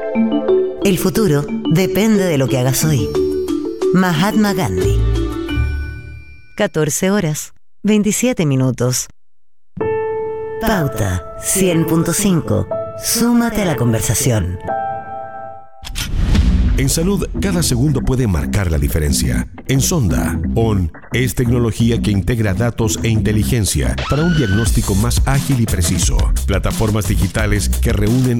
El futuro depende de lo que hagas hoy. Mahatma Gandhi. 14 horas, 27 minutos. Pauta 100.5. Súmate a la conversación. En salud, cada segundo puede marcar la diferencia. En Sonda, ON es tecnología que integra datos e inteligencia para un diagnóstico más ágil y preciso. Plataformas digitales que reúnen